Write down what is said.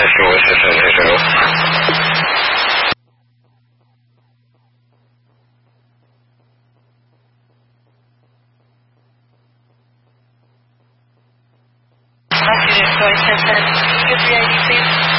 Maestro West 760. Sorry, 1010. Give the 80, please.